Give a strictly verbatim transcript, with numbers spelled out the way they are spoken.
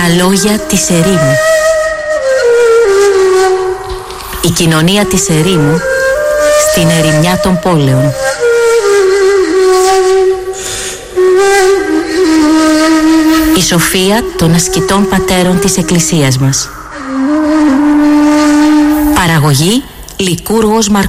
Τα λόγια της ερήμου. Η κοινωνία της ερήμου στην ερημιά των πόλεων. Η σοφία των ασκητών πατέρων της Εκκλησίας μας. Παραγωγή Λικούργος Μαρκός.